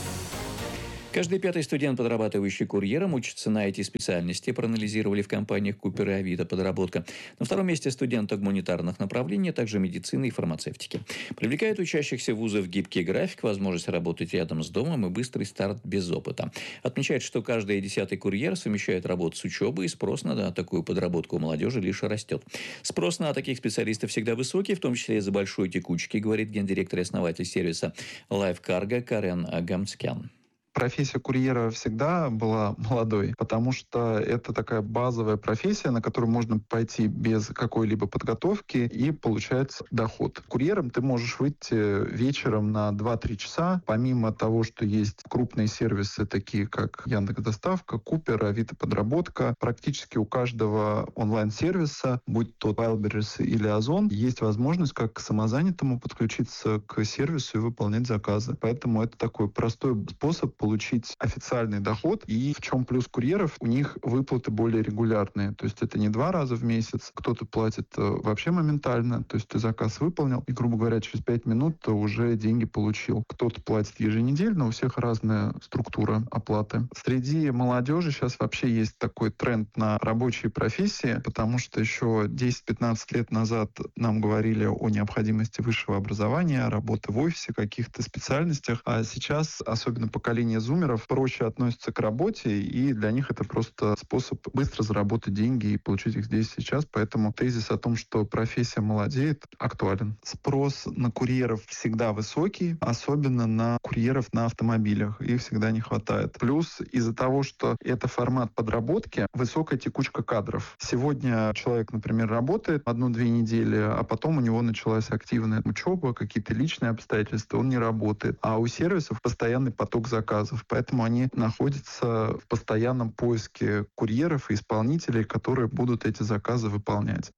Каждый пятый студент, подрабатывающий курьером, учится на IT-специальности, проанализировали в компаниях Купер и Авито подработка. На втором месте студенты гуманитарных направлений, а также медицины и фармацевтики. Привлекает учащихся вузов гибкий график, возможность работать рядом с домом и быстрый старт без опыта. Отмечает, что каждый 10-й курьер совмещает работу с учебой, и спрос на такую подработку у молодежи лишь растет. Спрос на таких специалистов всегда высокий, в том числе из-за большой текучки, говорит гендиректор и основатель сервиса Live Cargo Карен Гамцкян. Профессия курьера всегда была молодой, потому что это такая базовая профессия, на которую можно пойти без какой-либо подготовки и получается доход. Курьером ты можешь выйти вечером на 2-3 часа. Помимо того, что есть крупные сервисы, такие как Яндекс.Доставка, Купер, Авито подработка, практически у каждого онлайн-сервиса, будь то Wildberries или Озон, есть возможность как самозанятому подключиться к сервису и выполнять заказы. Поэтому это такой простой способ получить официальный доход. И в чем плюс курьеров? У них выплаты более регулярные. То есть это не 2 раза в месяц. Кто-то платит вообще моментально. То есть ты заказ выполнил, и, грубо говоря, через 5 минут ты уже деньги получил. Кто-то платит еженедельно, у всех разная структура оплаты. Среди молодежи сейчас вообще есть такой тренд на рабочие профессии, потому что еще 10-15 лет назад нам говорили о необходимости высшего образования, работы в офисе, каких-то специальностях. А сейчас, особенно поколение зумеров, проще относятся к работе, и для них это просто способ быстро заработать деньги и получить их здесь сейчас. Поэтому тезис о том, что профессия молодеет, актуален. Спрос на курьеров всегда высокий, особенно на курьеров на автомобилях. Их всегда не хватает. Плюс из-за того, что это формат подработки, высокая текучка кадров. Сегодня человек, например, работает 1-2 недели, а потом у него началась активная учеба, какие-то личные обстоятельства, он не работает. А у сервисов постоянный поток заказов. Поэтому они находятся в постоянном поиске курьеров и исполнителей, которые будут эти заказы выполнять.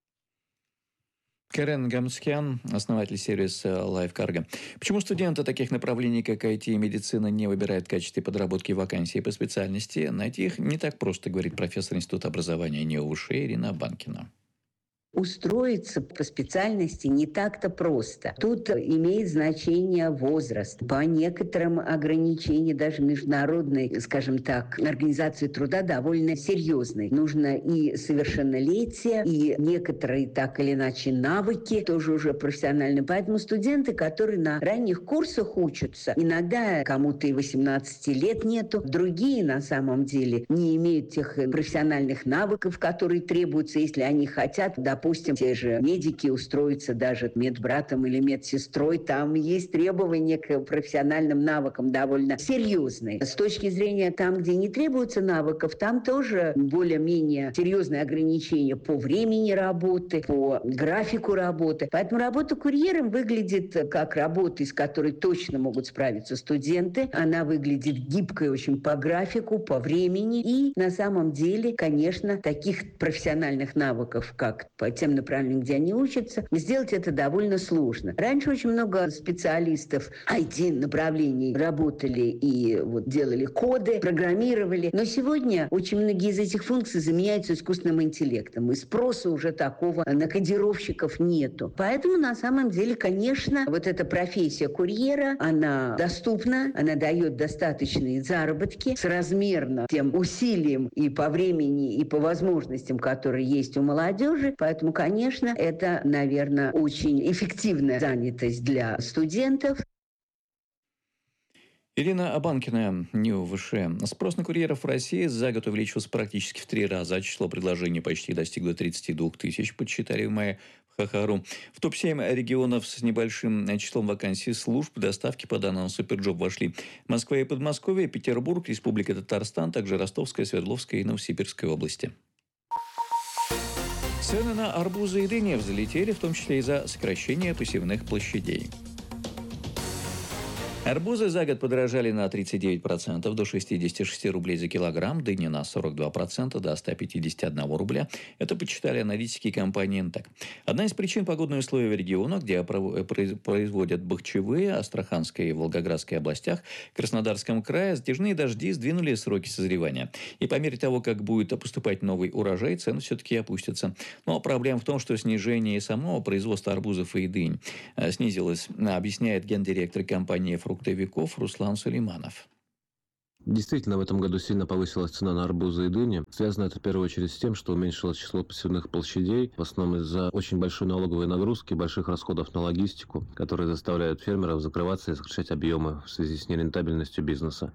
Карен Гамцкян, основатель сервиса Live Cargo. Почему студенты таких направлений, как IT и медицина, не выбирают в качестве подработки вакансии по специальности? Найти их не так просто, говорит профессор Института образования НИУ Ирина Банкина. Устроиться по специальности не так-то просто. Тут имеет значение возраст. По некоторым ограничениям, даже международной, скажем так, организации труда довольно серьезной. Нужно и совершеннолетие, и некоторые так или иначе навыки, тоже уже профессиональные. Поэтому студенты, которые на ранних курсах учатся, иногда кому-то и 18 лет нету, другие на самом деле не имеют тех профессиональных навыков, которые требуются, если они хотят, допустим, те же медики устроиться даже медбратом или медсестрой. Там есть требования к профессиональным навыкам довольно серьезные. С точки зрения там, где не требуется навыков, там тоже более-менее серьезные ограничения по времени работы, по графику работы. Поэтому работа курьером выглядит как работа, из которой точно могут справиться студенты. Она выглядит гибкой очень по графику, по времени. И на самом деле, конечно, таких профессиональных навыков, как по тем направлениям, где они учатся, сделать это довольно сложно. Раньше очень много специалистов IT-направлений работали и делали коды, программировали. Но сегодня очень многие из этих функций заменяются искусственным интеллектом. И спроса уже такого на кодировщиков нету. Поэтому на самом деле, конечно, эта профессия курьера, она доступна, она дает достаточные заработки соразмерно тем усилиям и по времени, и по возможностям, которые есть у молодежи. Поэтому Поэтому, конечно, это, наверное, очень эффективная занятость для студентов. Ирина Абанкина, НИУ-ВШ. Спрос на курьеров в России за год увеличился практически в 3 раза. Число предложений почти достигло 32 тысяч, подсчитали в мае в ХХРУ. В топ-7 регионов с небольшим числом вакансий служб доставки по данным Суперджоп вошли Москва и Подмосковье, Петербург, Республика Татарстан, также Ростовская, Свердловская и Новосибирская области. Цены на арбузы и дыни взлетели, в том числе из-за сокращения посевных площадей. Арбузы за год подорожали на 39%, до 66 рублей за килограмм, дыни на 42%, до 151 рубля. Это подсчитали аналитики компании «Интек». Одна из причин – погодные условия в регионах, где производят бахчевые, Астраханской и Волгоградской областях, Краснодарском крае, затяжные дожди сдвинули сроки созревания. И по мере того, как будет поступать новый урожай, цены все-таки опустятся. Но проблема в том, что снижение самого производства арбузов и дынь снизилось, объясняет гендиректор компании «Фруктовиков» Руслан Сулейманов. Действительно, в этом году сильно повысилась цена на арбузы и дыни. Связано это в первую очередь с тем, что уменьшилось число посевных площадей, в основном из-за очень большой налоговой нагрузки, больших расходов на логистику, которые заставляют фермеров закрываться и сокращать объемы в связи с нерентабельностью бизнеса.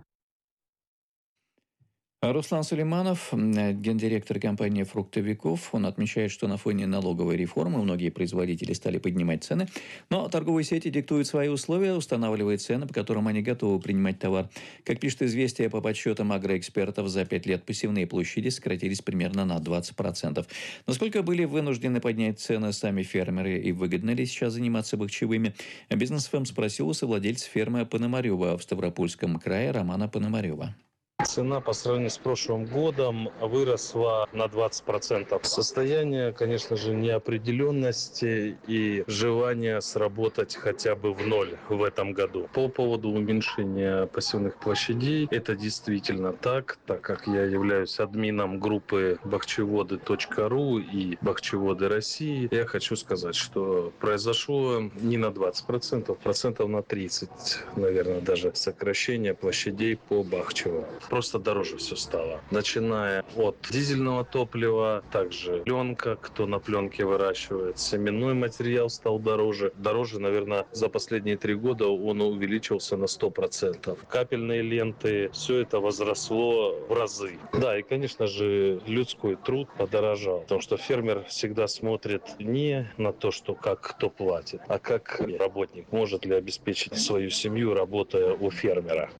Руслан Сулейманов, гендиректор компании «Фруктовиков», он отмечает, что на фоне налоговой реформы многие производители стали поднимать цены, но торговые сети диктуют свои условия, устанавливая цены, по которым они готовы принимать товар. Как пишет «Известия», по подсчетам агроэкспертов, за 5 лет посевные площади сократились примерно на 20%. Насколько были вынуждены поднять цены сами фермеры и выгодно ли сейчас заниматься бахчевыми? Бизнес-ФМ спросил у совладельца фермы Пономарева в Ставропольском крае Романа Пономарева. Цена по сравнению с прошлым годом выросла на 20%. Состояние, конечно же, неопределенности и желание сработать хотя бы в ноль в этом году. По поводу уменьшения посевных площадей, это действительно так как я являюсь админом группы бахчеводы.ру и Бахчеводы России, я хочу сказать, что произошло не на 20%, процентов на 30%, наверное, даже сокращение площадей по Бахчеву. Просто дороже все стало. Начиная от дизельного топлива, также пленка, кто на пленке выращивает, семенной материал стал дороже. Дороже, наверное, за последние 3 года он увеличился на 100%. Капельные ленты, все это возросло в разы. Да, и, конечно же, людской труд подорожал, потому что фермер всегда смотрит не на то, что как кто платит, а как работник может ли обеспечить свою семью, работая у фермера.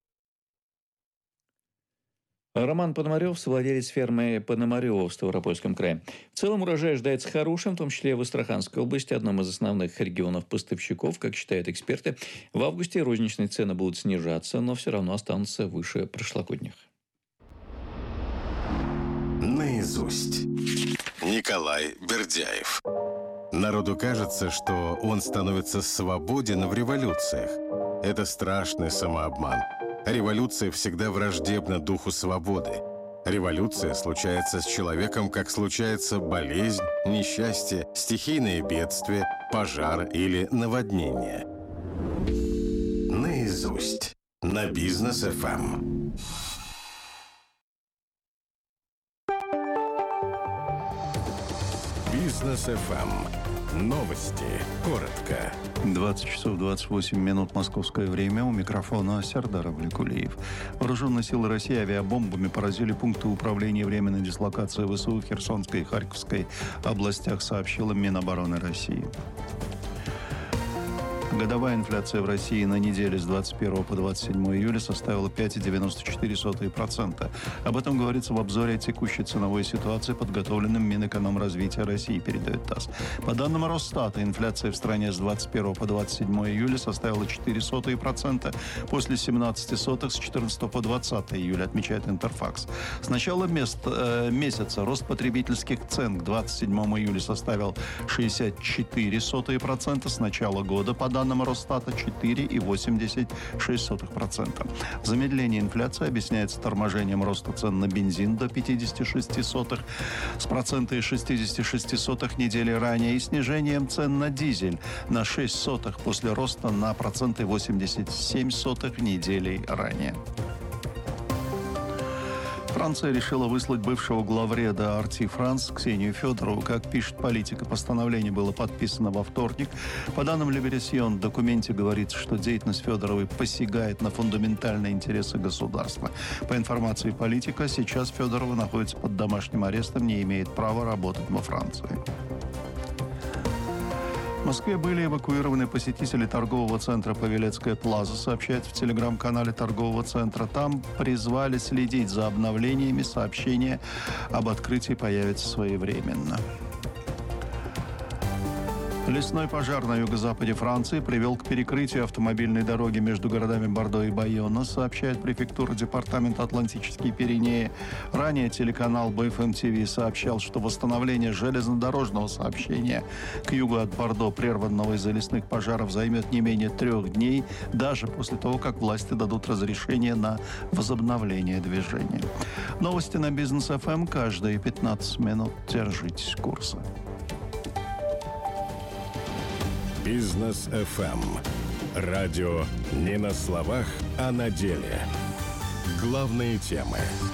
Роман Пономарев, совладелец фермы Пономарева в Ставропольском крае. В целом урожай ожидается хорошим, в том числе в Астраханской области, одном из основных регионов поставщиков, как считают эксперты. В августе розничные цены будут снижаться, но все равно останутся выше прошлогодних. Наизусть. Николай Бердяев. Народу кажется, что он становится свободен в революциях. Это страшный самообман. Революция всегда враждебна духу свободы. Революция случается с человеком, как случается болезнь, несчастье, стихийные бедствия, пожар или наводнение. Наизусть. На Бизнес-ФМ. Бизнес-ФМ. Новости. Коротко. 20 часов 28 минут московское время. У микрофона Сердар Авликулиев. Вооруженные силы России авиабомбами поразили пункты управления временной дислокации ВСУ в Херсонской и Харьковской областях, сообщила Минобороны России. Годовая инфляция в России на неделе с 21 по 27 июля составила 5,94%. Об этом говорится в обзоре текущей ценовой ситуации, подготовленном Минэкономразвития России, передает ТАСС. По данным Росстата, инфляция в стране с 21 по 27 июля составила 0,04%, после 0,17 с 14 по 20 июля, отмечает Интерфакс. С начала месяца рост потребительских цен к 27 июля составил 0,64%, с начала года, по данным Росстата, 4,86%. Замедление инфляции объясняется торможением роста цен на бензин до 0,56% с процента и 0,66 недели ранее и снижением цен на дизель на 0,06 после роста на 1,87% недели ранее. Франция решила выслать бывшего главреда Арти Франс Ксению Федорову. Как пишет Политика, постановление было подписано во вторник. По данным Либерасьон, в документе говорится, что деятельность Федоровой посягает на фундаментальные интересы государства. По информации Политика, сейчас Федорова находится под домашним арестом, не имеет права работать во Франции. В Москве были эвакуированы посетители торгового центра «Павелецкая плаза», сообщает в телеграм-канале торгового центра. Там призвали следить за обновлениями, сообщения об открытии появятся своевременно. Лесной пожар на юго-западе Франции привел к перекрытию автомобильной дороги между городами Бордо и Байонна, сообщает префектура департамента Атлантические Пиренеи. Ранее телеканал BFM TV сообщал, что восстановление железнодорожного сообщения к югу от Бордо, прерванного из-за лесных пожаров, займет не менее 3 дней, даже после того, как власти дадут разрешение на возобновление движения. Новости на Бизнес ФМ каждые 15 минут. Держитесь курса. Бизнес ФМ. Радио не на словах, а на деле. Главные темы.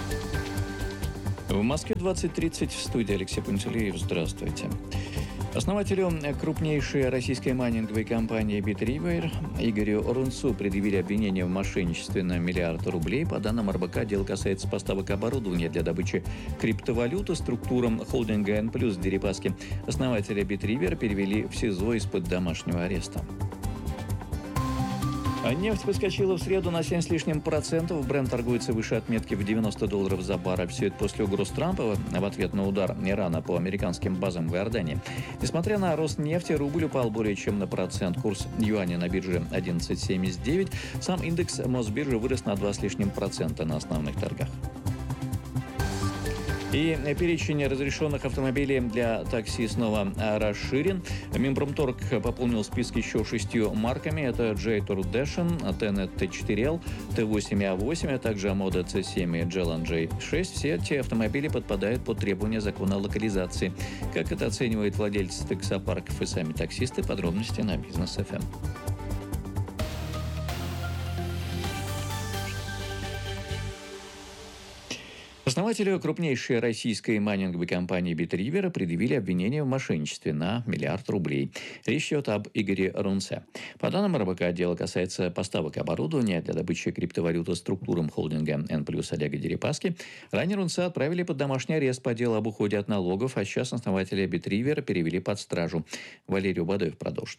В Москве 20:30, в студии Алексей Пантелеев. Здравствуйте. Основателю крупнейшей российской майнинговой компании Bitriver Игорю Рунцу предъявили обвинение в мошенничестве на 1 миллиард рублей. По данным РБК, дело касается поставок оборудования для добычи криптовалюты структурам холдинга N+, Дерипаски. Основателя Bitriver перевели в СИЗО из-под домашнего ареста. Нефть подскочила в среду на 7 с лишним процентов. Брент торгуется выше отметки в $90 за баррель. Все это после угроз Трампа в ответ на удар Ирана по американским базам в Иордании. Несмотря на рост нефти, рубль упал более чем на процент. Курс юаня на бирже 11,79. Сам индекс Мосбиржи вырос на 2 с лишним процента на основных торгах. И перечень разрешенных автомобилей для такси снова расширен. Минпромторг пополнил список еще 6 марками. Это J-Tour Dashen, Tenet T4L, T8A8, а также Amoda C7 и Gelan J6. Все эти автомобили подпадают под требования закона о локализации. Как это оценивают владельцы таксопарков и сами таксисты? Подробности на Бизнес ФМ. Основателю крупнейшей российской майнинговой компании Bitriver предъявили обвинение в мошенничестве на 1 миллиард рублей. Речь идет об Игоре Рунце. По данным РБК, дело касается поставок оборудования для добычи криптовалюты структурам холдинга N+, Олега Дерипаски. Ранее Рунце отправили под домашний арест по делу об уходе от налогов, а сейчас основателя Bitriver перевели под стражу. Валерий Убадаев продолжит.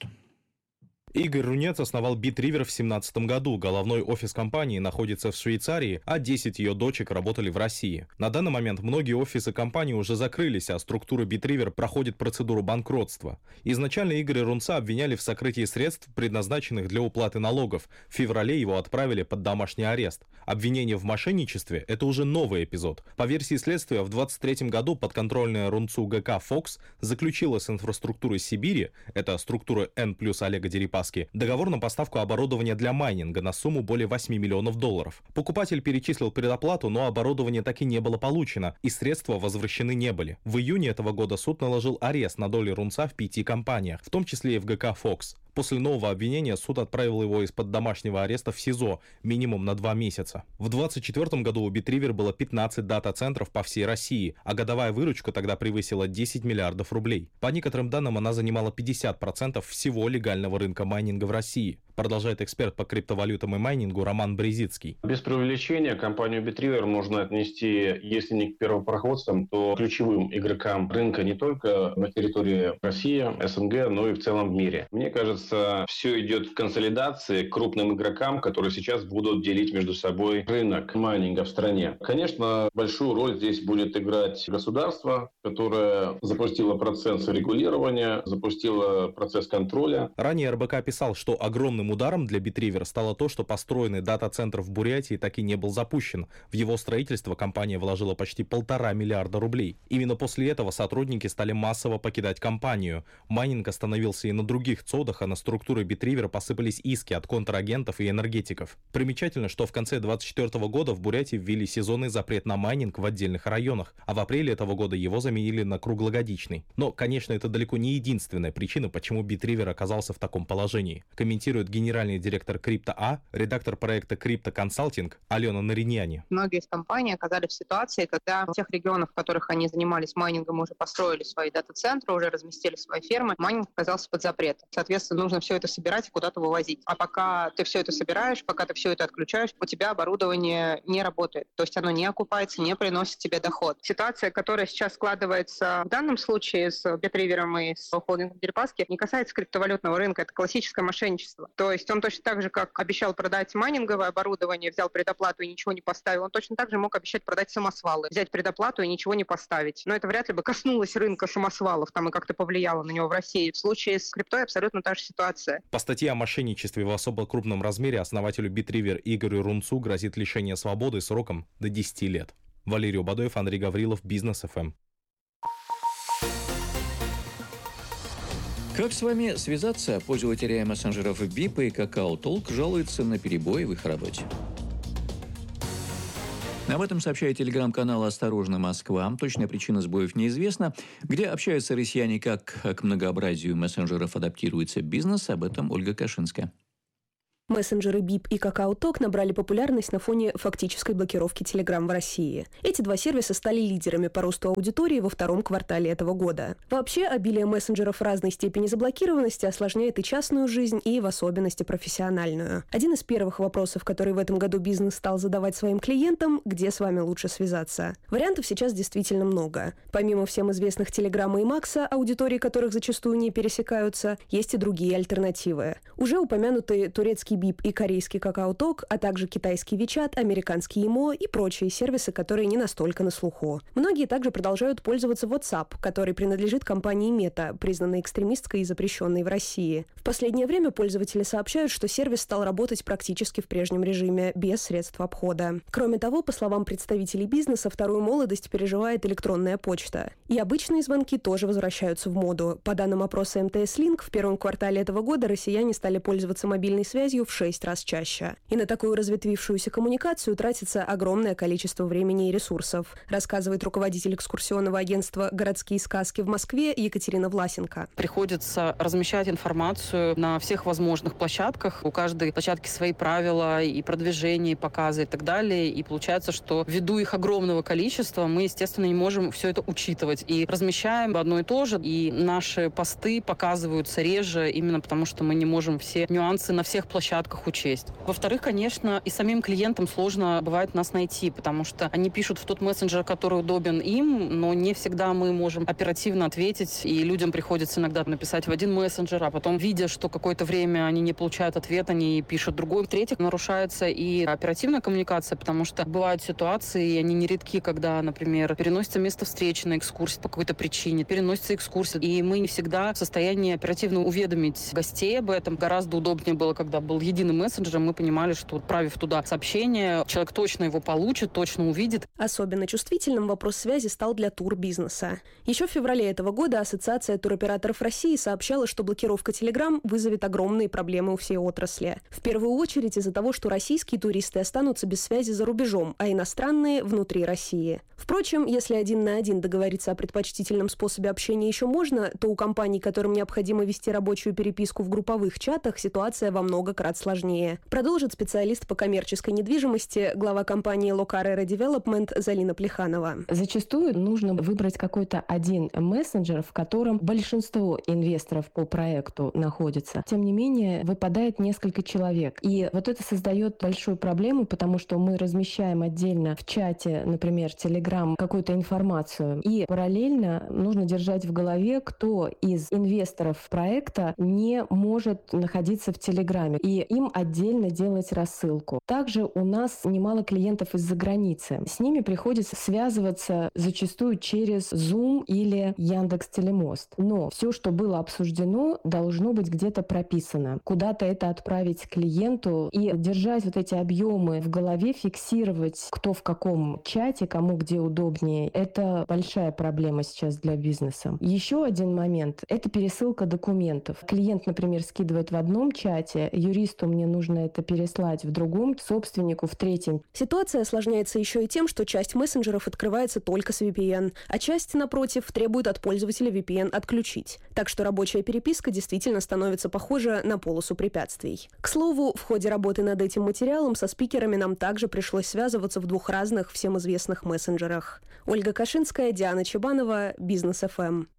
Игорь Рунец основал Bitriver в 2017 году. Головной офис компании находится в Швейцарии, а 10 ее дочек работали в России. На данный момент многие офисы компании уже закрылись, а структура Bitriver проходит процедуру банкротства. Изначально Игоря Рунца обвиняли в сокрытии средств, предназначенных для уплаты налогов. В феврале его отправили под домашний арест. Обвинение в мошенничестве – это уже новый эпизод. По версии следствия, в 2023 году подконтрольная Рунцу ГК «Фокс» заключила с инфраструктурой Сибири, это структура N+ Олега Дерипаски, договор на поставку оборудования для майнинга на сумму более $8 миллионов. Покупатель перечислил предоплату, но оборудование так и не было получено, и средства возвращены не были. В июне этого года суд наложил арест на доли Рунца в 5 компаниях, в том числе и в ГК «Фокс». После нового обвинения суд отправил его из-под домашнего ареста в СИЗО минимум на 2 месяца. В 2024 году у Bitriver было 15 дата-центров по всей России, а годовая выручка тогда превысила 10 миллиардов рублей. По некоторым данным, она занимала 50% всего легального рынка майнинга в России. Продолжает эксперт по криптовалютам и майнингу Роман Брезицкий. Без преувеличения компанию Bitriver можно отнести, если не к первопроходцам, то ключевым игрокам рынка не только на территории России, СНГ, но и в целом в мире. Мне кажется, все идет в консолидации к крупным игрокам, которые сейчас будут делить между собой рынок майнинга в стране. Конечно, большую роль здесь будет играть государство, которое запустило процесс регулирования, запустило процесс контроля. Ранее РБК писал, что огромным ударом для Bitriver стало то, что построенный дата-центр в Бурятии так и не был запущен. В его строительство компания вложила почти 1,5 миллиарда рублей. Именно после этого сотрудники стали массово покидать компанию. Майнинг остановился и на других цодах, а на структуры Bitriver посыпались иски от контрагентов и энергетиков. Примечательно, что в конце 2024 года в Бурятии ввели сезонный запрет на майнинг в отдельных районах, а в апреле этого года его заменили на круглогодичный. Но, конечно, это далеко не единственная причина, почему Bitriver оказался в таком положении, комментирует генеральный директор Крипто.А, редактор проекта Крипто Консалтинг Алена Нариняни. Многие из компаний оказались в ситуации, когда в тех регионах, в которых они занимались майнингом, уже построили свои дата-центры, уже разместили свои фермы, майнинг оказался под запретом. Соответственно, нужно все это собирать и куда-то вывозить. А пока ты все это собираешь, пока ты все это отключаешь, у тебя оборудование не работает. То есть оно не окупается, не приносит тебе доход. Ситуация, которая сейчас складывается в данном случае с Битривером и с холдингом Дерипаски, не касается криптовалютного рынка. Это классическое мошенничество. То есть он точно так же, как обещал продать майнинговое оборудование, взял предоплату и ничего не поставил, он точно так же мог обещать продать самосвалы, взять предоплату и ничего не поставить. Но это вряд ли бы коснулось рынка самосвалов там и как-то повлияло на него в России. В случае с криптой абсолютно та же ситуация. По статье о мошенничестве в особо крупном размере основателю Битривер Игорю Рунцу грозит лишение свободы сроком до 10 лет. Валерий Убадоев, Андрей Гаврилов, Бизнес ФМ. Как с вами связаться? Пользователи мессенджеров Bip и KakaoTalk жалуются на перебои в их работе. Об этом сообщает телеграм-канал «Осторожно, Москва». Точная причина сбоев неизвестна. Где общаются россияне, как к многообразию мессенджеров адаптируется бизнес, об этом Ольга Кашинская. Мессенджеры Bip и KakaoTalk набрали популярность на фоне фактической блокировки Telegram в России. Эти два сервиса стали лидерами по росту аудитории во втором квартале этого года. Вообще, обилие мессенджеров разной степени заблокированности осложняет и частную жизнь, и в особенности профессиональную. Один из первых вопросов, который в этом году бизнес стал задавать своим клиентам, где с вами лучше связаться. Вариантов сейчас действительно много. Помимо всем известных Telegram и Макса, аудитории которых зачастую не пересекаются, есть и другие альтернативы. Уже упомянутые турецкий Bip и корейский KakaoTalk, а также китайский WeChat, американский Imo и прочие сервисы, которые не настолько на слуху. Многие также продолжают пользоваться WhatsApp, который принадлежит компании Meta, признанной экстремистской и запрещенной в России. В последнее время пользователи сообщают, что сервис стал работать практически в прежнем режиме, без средств обхода. Кроме того, по словам представителей бизнеса, вторую молодость переживает электронная почта. И обычные звонки тоже возвращаются в моду. По данным опроса МТС Link, в первом квартале этого года россияне стали пользоваться мобильной связью в 6 раз чаще. И на такую разветвившуюся коммуникацию тратится огромное количество времени и ресурсов, рассказывает руководитель экскурсионного агентства «Городские сказки» в Москве Екатерина Власенко. Приходится размещать информацию на всех возможных площадках. У каждой площадки свои правила и продвижение, и показы и так далее. И получается, что ввиду их огромного количества мы, естественно, не можем все это учитывать. И размещаем одно и то же. И наши посты показываются реже, именно потому что мы не можем все нюансы на всех площадках учесть. Во-вторых, конечно, и самим клиентам сложно бывает нас найти, потому что они пишут в тот мессенджер, который удобен им, но не всегда мы можем оперативно ответить, и людям приходится иногда написать в один мессенджер, а потом, видя, что какое-то время они не получают ответ, они пишут другой. В-третьих, нарушается и оперативная коммуникация, потому что бывают ситуации, и они нередки, когда, например, переносится место встречи на экскурсию по какой-то причине, переносится экскурсия, и мы не всегда в состоянии оперативно уведомить гостей об этом. Гораздо удобнее было, когда был единым мессенджером, мы понимали, что, отправив туда сообщение, человек точно его получит, точно увидит. Особенно чувствительным вопрос связи стал для турбизнеса. Еще в феврале этого года Ассоциация туроператоров России сообщала, что блокировка Telegram вызовет огромные проблемы у всей отрасли. В первую очередь из-за того, что российские туристы останутся без связи за рубежом, а иностранные – внутри России. Впрочем, если один на один договориться о предпочтительном способе общения еще можно, то у компаний, которым необходимо вести рабочую переписку в групповых чатах, ситуация во много крат сложнее. Продолжит специалист по коммерческой недвижимости, глава компании Locarera Development Залина Плеханова. Зачастую нужно выбрать какой-то один мессенджер, в котором большинство инвесторов по проекту находится. Тем не менее, выпадает несколько человек. И вот это создает большую проблему, потому что мы размещаем отдельно в чате, например, Telegram, какую-то информацию. И параллельно нужно держать в голове, кто из инвесторов проекта не может находиться в Телеграме. И им отдельно делать рассылку. Также у нас немало клиентов из-за границы. С ними приходится связываться зачастую через Zoom или Яндекс.Телемост. Но все, что было обсуждено, должно быть где-то прописано. Куда-то это отправить клиенту и держать вот эти объемы в голове, фиксировать, кто в каком чате, кому где удобнее. Это большая проблема сейчас для бизнеса. Еще один момент – это пересылка документов. Клиент, например, скидывает в одном чате, юрист юристу мне нужно это переслать, в другом собственнику, в третьем. Ситуация осложняется еще и тем, что часть мессенджеров открывается только с VPN, а часть, напротив, требует от пользователя VPN отключить. Так что рабочая переписка действительно становится похожа на полосу препятствий. К слову, в ходе работы над этим материалом со спикерами нам также пришлось связываться в двух разных всем известных мессенджерах. Ольга Кашинская, Диана Чебанова, Бизнес ФМ.